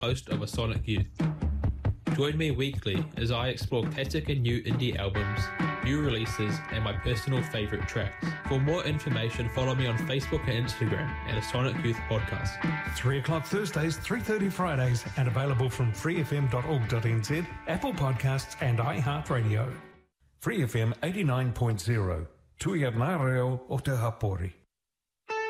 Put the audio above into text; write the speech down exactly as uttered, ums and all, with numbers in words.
host of A Sonic Youth. Join me weekly as I explore classic and new indie albums, new releases, and my personal favourite tracks. For more information, follow me on Facebook and Instagram at A Sonic Youth Podcast. three o'clock Thursdays, three thirty Fridays, and available from free f m dot org dot n z, Apple Podcasts, and iHeartRadio. Free F M eighty-nine point zero. Tui ar ngā reo o te hapori.